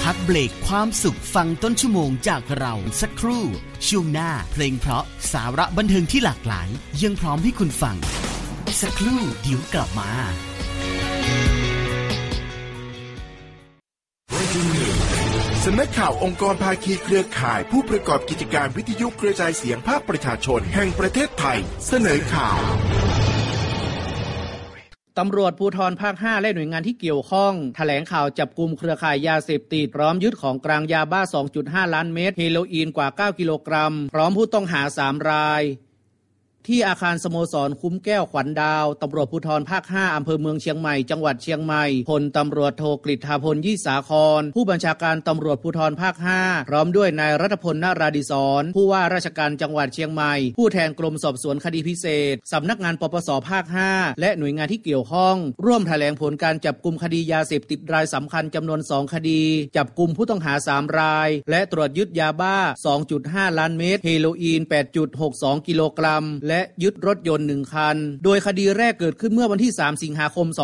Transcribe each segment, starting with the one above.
พักเบรกความสุขฟังต้นชั่วโมงจากเราสักครู่ช่วงหน้าเพลงเพราะสาระบันเทิงที่หลากหลายยังพร้อมให้คุณฟังสักครู่เดี๋ยวกลับมาสำนักข่าวองค์กรภาคีเครือข่ายผู้ประกอบกิจการวิทยุกระจายเสียงภาคประชาชนแห่งประเทศไทยเสนอข่าวตำรวจภูธรภาค 5 และหน่วยงานที่เกี่ยวข้องแถลงข่าวจับกุมเครือข่ายยาเสพติดพร้อมยึดของกลางยาบ้า 2.5 ล้านเม็ดเฮโรอีนกว่า 9 กิโลกรัมพร้อมผู้ต้องหา 3 รายที่อาคารสโมสรคุ้มแก้วขวัญดาวตำรวจภูธรภาค 5 อำเภอเมืองเชียงใหม่จังหวัดเชียงใหม่พลตำรวจโทกฤษฎาพลยี่สาครผู้บัญชาการตำรวจภูธรภาค 5พร้อมด้วยนายรัฐพลนาราดิศรผู้ว่าราชการจังหวัดเชียงใหม่ผู้แทนกรมสอบสวนคดีพิเศษสำนักงานปปสภาค 5และหน่วยงานที่เกี่ยวข้องร่วมแถลงผลการจับกุมคดียาเสพติดรายสำคัญจำนวน2คดีจับกุมผู้ต้องหา3รายและตรวจยึดยาบ้า 2.5 ล้านเม็ดเฮโรอีน 8.62 กิโลกรัมและยึดรถยนต์1คันโดยคดีแรกเกิดขึ้นเมื่อวันที่3สิงหาคม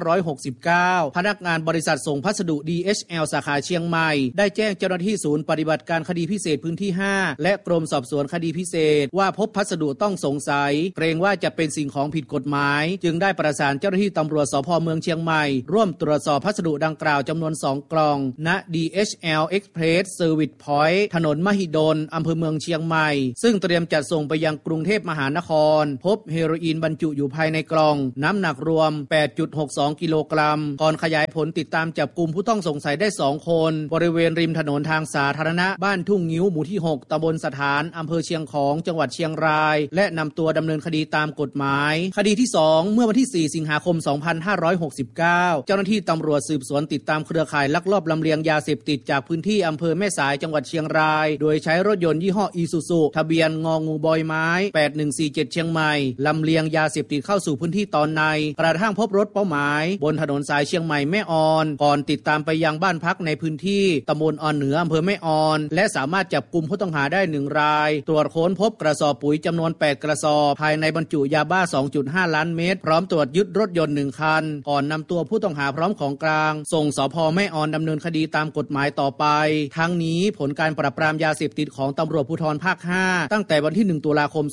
2569พนักงานบริษัทส่งพัสดุ DHL สาขาเชียงใหม่ได้แจ้งเจ้าหน้าที่ศูนย์ปฏิบัติการคดีพิเศษพื้นที่5และกรมสอบสวนคดีพิเศษว่าพบพัสดุต้องสงสัยเกรงว่าจะเป็นสิ่งของผิดกฎหมายจึงได้ประสานเจ้าหน้าที่ตำรวจสภ.เมืองเชียงใหม่ร่วมตรวจสอบพัสดุดังกล่าวจำนวน2กล่องณ DHL Express Service Point ถนนมหิดลอำเภอเมืองเชียงใหม่ซึ่งเตรียมจัดส่งไปยังกรุงเทพมหานครพบเฮโรอีนบรรจุอยู่ภายในกล่องน้ำหนักรวม 8.62 กิโลกรัมก่อนขยายผลติดตามจับกุมผู้ต้องสงสัยได้2คนบริเวณริมถนนทางสาธารณะบ้านทุ่งงิ้วหมู่ที่6ตำบลสถานอำเภอเชียงของจังหวัดเชียงรายและนำตัวดำเนินคดีตามกฎหมายคดีที่2เมื่อวันที่4สิงหาคม2569เจ้าหน้าที่ตำรวจสืบสวนติดตามเครือข่ายลักลอบลำเลียงยาเสพติดจากพื้นที่อำเภอแม่สายจังหวัดเชียงรายโดยใช้รถยนต์ยี่ห้ออีซูซุทะเบียนงองูบอยไม้8147เชียงใหม่ลำเลียงยาเสพติดเข้าสู่พื้นที่ตอนในกระทั่งพบรถเป้าหมายบนถนนสายเชียงใหม่แม่ออนก่อนติดตามไปยังบ้านพักในพื้นที่ตำบลออนเหนืออำเภอแม่ออนและสามารถจับกุมผู้ต้องหาได้1รายตรวจค้นพบกระสอบปุ๋ยจำนวน8กระสอบภายในบรรจุยาบ้า 2.5 ล้านเม็ดพร้อมตรวจยึดรถยนต์1คันก่อนนำตัวผู้ต้องหาพร้อมของกลางส่งสภ.แม่ออนดำเนินคดีตามกฎหมายต่อไปทั้งนี้ผลการปราบปรามยาเสพติดของตำรวจภูธรภาค 5ตั้งแต่วันที่1ตุลาคม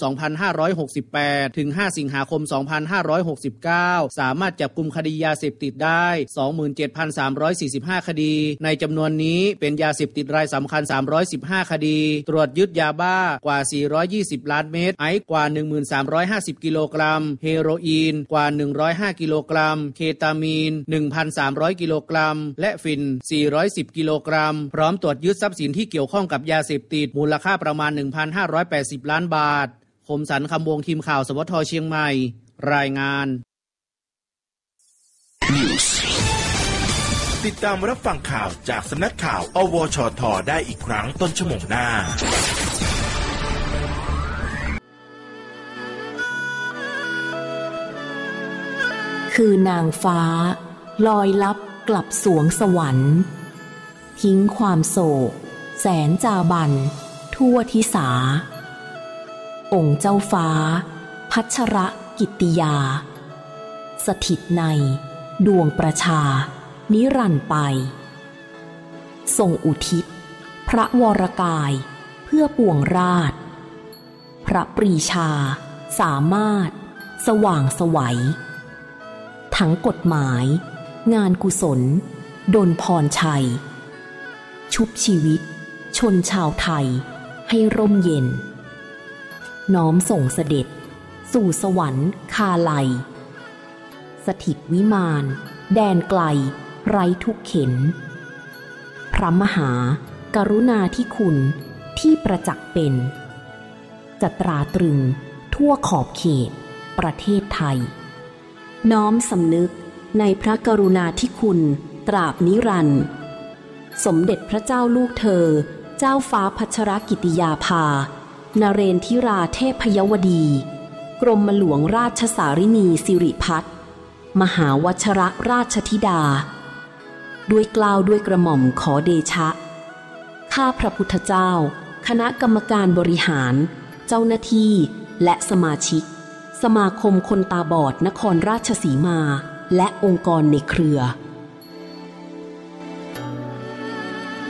2568ถึง5สิงหาคม2569สามารถจับกุมคดียาเสพติดได้ 27,345 คดีในจำนวนนี้เป็นยาเสพติดรายสำคัญ315คดีตรวจยึดยาบ้ากว่า420ล้านเม็ดไอซ์กว่า 1350 กิโลกรัมเฮโรอีนกว่า105กิโลกรัมเคตามีน 1,300 กิโลกรัมและฟิน410กิโลกรัมพร้อมตรวจยึดทรัพย์สินที่เกี่ยวข้องกับยาเสพติดมูลค่าประมาณ 1,580 ล้านบาทคมสันต์คำวงทีมข่าวสวทเชียงใหม่รายงานติดตามรับฟังข่าวจากสำนักข่าวอวชทได้อีกครั้งต้นชั่วโมงหน้าคือนางฟ้าลอยลับกลับสวงสวรรค์ทิ้งความโศกแสนจาบันทั่วทิสาองค์เจ้าฟ้าพัชรกิตติยาสถิตในดวงประชานิรันดร์ไปทรงอุทิศพระวรกายเพื่อปวงราชพระปรีชาสามารถสว่างไสวทั้งกฎหมายงานกุศลดลพรชัยชุบชีวิตชนชาวไทยให้ร่มเย็นน้อมส่งเสด็จสู่สวรรค์คาไลสถิตวิมานแดนไกลไร้ทุกเข็ญพระมหากรุณาธิคุณที่ประจักษ์เป็นจะตราตรึงทั่วขอบเขตประเทศไทยน้อมสำนึกในพระกรุณาธิคุณตราบนิรันดร์สมเด็จพระเจ้าลูกเธอเจ้าฟ้าพัชรกิติยาภานเรนทิราเทพยวดีกรมหลวงราชสารินีสิริพัฒน์มหาวชรราชธิดาด้วยเกล้าด้วยกระหม่อมขอเดชะข้าพระพุทธเจ้าคณะกรรมการบริหารเจ้าหน้าที่และสมาชิกสมาคมคนตาบอดนครราชสีมาและองค์กรในเครือ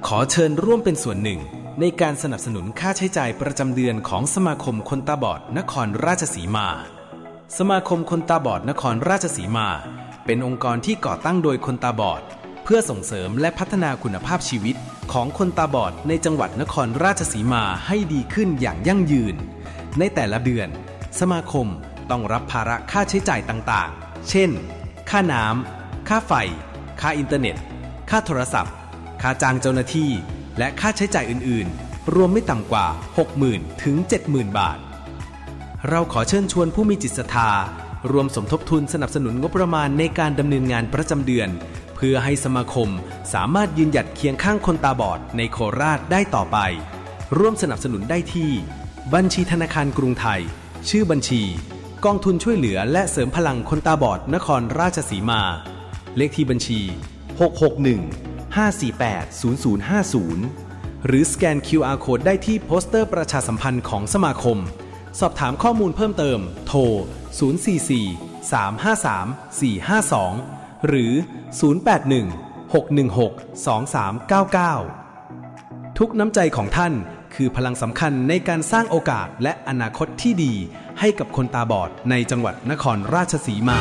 ขอเชิญร่วมเป็นส่วนหนึ่งในการสนับสนุนค่าใช้จ่ายประจำเดือนของสมาคมคนตาบอดนครราชสีมาสมาคมคนตาบอดนครราชสีมาเป็นองค์กรที่ก่อตั้งโดยคนตาบอดเพื่อส่งเสริมและพัฒนาคุณภาพชีวิตของคนตาบอดในจังหวัดนครราชสีมาให้ดีขึ้นอย่างยั่งยืนในแต่ละเดือนสมาคมต้องรับภาระค่าใช้จ่ายต่างๆเช่นค่าน้ำค่าไฟค่าอินเทอร์เน็ตค่าโทรศัพท์ค่าจ้างเจ้าหน้าที่และค่าใช้จ่ายอื่นๆรวมไม่ต่ำกว่า 60,000 ถึง 70,000 บาทเราขอเชิญชวนผู้มีจิตศรัทธารวมสมทบทุนสนับสนุนงบประมาณในการดำเนินงานประจำเดือนเพื่อให้สมาคมสามารถยืนหยัดเคียงข้างคนตาบอดในโคราชได้ต่อไปร่วมสนับสนุนได้ที่บัญชีธนาคารกรุงไทยชื่อบัญชีกองทุนช่วยเหลือและเสริมพลังคนตาบอดนครราชสีมาเลขที่บัญชี661-548-0050หรือสแกน QR Code ได้ที่โปสเตอร์ประชาสัมพันธ์ของสมาคมสอบถามข้อมูลเพิ่มเติมโทร044-353-452หรือ081-616-2399ทุกน้ำใจของท่านคือพลังสำคัญในการสร้างโอกาสและอนาคตที่ดีให้กับคนตาบอดในจังหวัดนครราชสีมา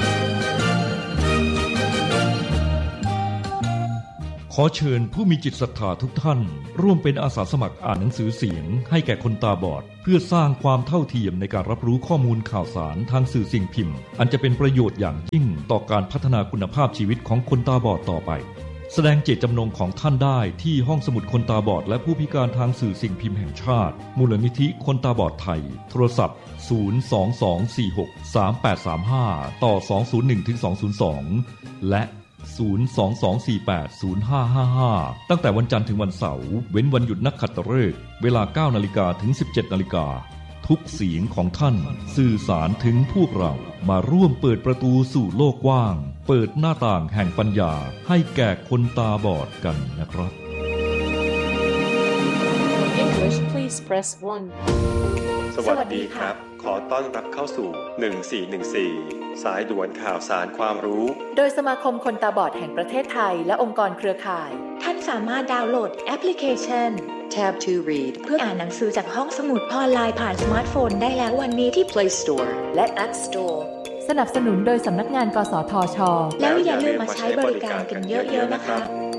ขอเชิญผู้มีจิตศรัทธาทุกท่านร่วมเป็นอาสาสมัครอ่านหนังสือเสียงให้แก่คนตาบอดเพื่อสร้างความเท่าเทียมในการรับรู้ข้อมูลข่าวสารทางสื่อสิ่งพิมพ์อันจะเป็นประโยชน์อย่างยิ่งต่อการพัฒนาคุณภาพชีวิตของคนตาบอดต่อไปแสดงเจตจำนงของท่านได้ที่ห้องสมุดคนตาบอดและผู้พิการทางสื่อสิ่งพิมพ์แห่งชาติมูลนิธิคนตาบอดไทยโทรศัพท์022463835ต่อ201-202และ022480555ตั้งแต่วันจันทร์ถึงวันเสาร์เว้นวันหยุดนักขัตฤกษ์เวลา 9 นาฬิกาถึง 17 นาฬิกาทุกเสียงของท่านสื่อสารถึงพวกเรามาร่วมเปิดประตูสู่โลกกว้างเปิดหน้าต่างแห่งปัญญาให้แก่คนตาบอดกันนะครับ English please press 1 สวัสดีครับขอต้อนรับเข้าสู่1414สายด่วนข่าวสารความรู้โดยสมาคมคนตาบอดแห่งประเทศไทยและองค์กรเครือข่ายท่านสามารถดาวน์โหลดแอปพลิเคชัน Tab to Read เพื่ออ่านหนังสือจากห้องสมุดออนไลน์ผ่านสมาร์ทโฟนได้แล้ววันนี้ที่ Play Store และ App Store สนับสนุนโดยสำนักงานกสทช. แล้วอย่าลืมมาใช้บริการกันเยอะๆนะคะ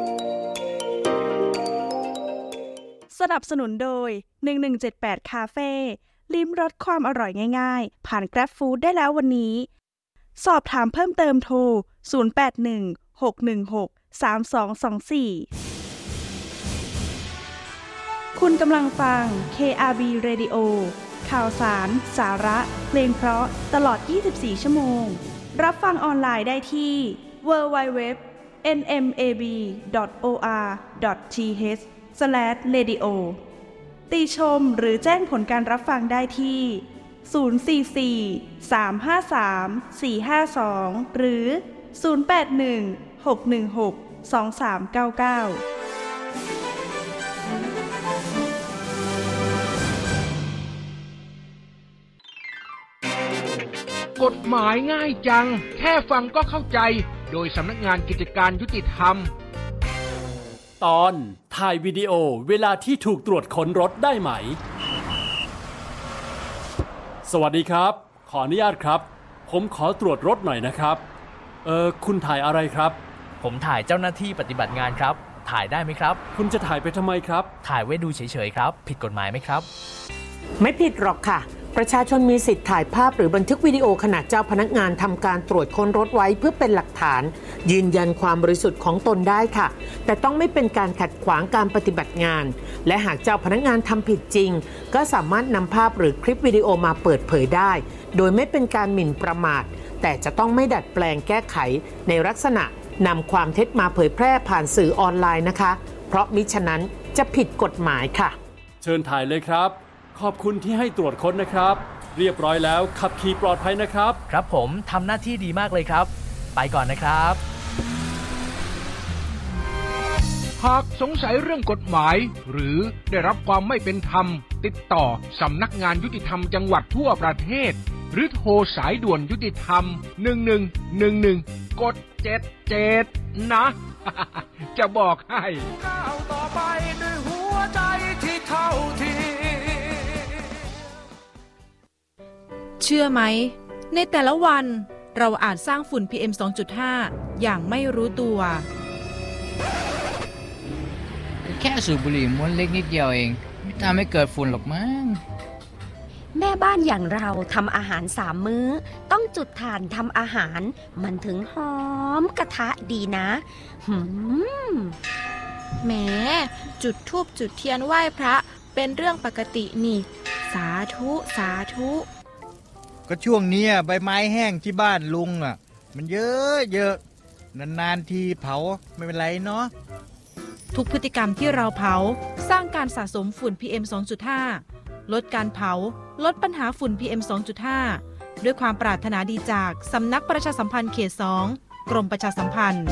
สนับสนุนโดย1178คาเฟ่ลิ้มรสความอร่อยง่ายๆผ่าน Grab Food ได้แล้ววันนี้สอบถามเพิ่มเติมโทร0816163224คุณกำลังฟัง KRB Radio ข่าวสารสาระเพลงเพราะตลอด24ชั่วโมงรับฟังออนไลน์ได้ที่ www.nmab.or.th/radio ติชมหรือแจ้งผลการรับฟังได้ที่044-353-452หรือ081-616-2399 กฎหมายง่ายจังแค่ฟังก็เข้าใจโดยสำนักงานกิจการยุติธรรมตอนถ่ายวิดีโอเวลาที่ถูกตรวจค้นรถได้ไหมสวัสดีครับขออนุญาตครับผมขอตรวจรถหน่อยนะครับคุณถ่ายอะไรครับผมถ่ายเจ้าหน้าที่ปฏิบัติงานครับถ่ายได้ไหมครับคุณจะถ่ายไปทำไมครับถ่ายไว้ดูเฉยๆครับผิดกฎหมายไหมครับไม่ผิดหรอกค่ะประชาชนมีสิทธิ์ถ่ายภาพหรือบันทึกวิดีโอขณะเจ้าพนักงานทำการตรวจค้นรถไว้เพื่อเป็นหลักฐานยืนยันความบริสุทธิ์ของตนได้ค่ะแต่ต้องไม่เป็นการขัดขวางการปฏิบัติงานและหากเจ้าพนักงานทำผิดจริงก็สามารถนำภาพหรือคลิปวิดีโอมาเปิดเผยได้โดยไม่เป็นการหมิ่นประมาทแต่จะต้องไม่ดัดแปลงแก้ไขในลักษณะนำความเท็จมาเผยแพร่ผ่านสื่อออนไลน์นะคะเพราะมิฉะนั้นจะผิดกฎหมายค่ะเชิญถ่ายเลยครับขอบคุณที่ให้ตรวจค้นนะครับเรียบร้อยแล้วขับขี่ปลอดภัยนะครับครับผมทำหน้าที่ดีมากเลยครับไปก่อนนะครับหากสงสัยเรื่องกฎหมายหรือได้รับความไม่เป็นธรรมติดต่อสำนักงานยุติธรรมจังหวัดทั่วประเทศหรือโทรสายด่วนยุติธรรม1111กด77นะจะบอกให้ก้าวต่อไปด้วยหัวใจที่เท่าเทียมเชื่อไหมในแต่ละวันเราอาจสร้างฝุ่น PM 2.5 อย่างไม่รู้ตัวแค่สูบบุหรี่ม้วนเล็กนิดเดียวเองไม่ทำให้เกิดฝุ่นหรอกมั้งแม่บ้านอย่างเราทำอาหาร3 มื้อต้องจุดถ่านทำอาหารมันถึงหอมกระทะดีนะแหมจุดธูปจุดเทียนไหว้พระเป็นเรื่องปกตินี่สาธุสาธุก็ช่วงนี้ใบไม้แห้งที่บ้านลุงอ่ะมันเยอะนานๆทีเผาไม่เป็นไรเนาะทุกพฤติกรรมที่เราเผาสร้างการสะสมฝุ่น PM 2.5 ลดการเผาลดปัญหาฝุ่น PM 2.5 ด้วยความปรารถนาดีจากสำนักประชาสัมพันธ์เขต 2 กรมประชาสัมพันธ์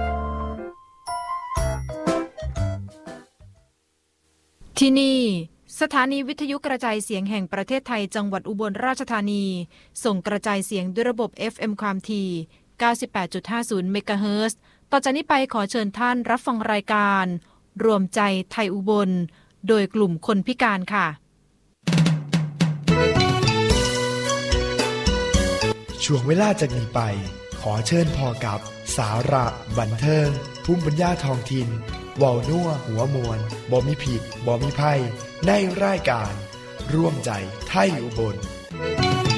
ที่นี่สถานีวิทยุกระจายเสียงแห่งประเทศไทยจังหวัดอุบลราชธานีส่งกระจายเสียงด้วยระบบ FM ความถี่ 98.50 เมกะเฮิรตซ์ต่อจากนี้ไปขอเชิญท่านรับฟังรายการรวมใจไทยอุบลโดยกลุ่มคนพิการค่ะช่วงเวลาจากนี้ไปขอเชิญพอกับสาระบันเทิงภูมิปัญญาท้องถิ่นเว้านัวหัวมวลบ่มีผิดบ่มีภัยในรายการร่วมใจไทยอุบล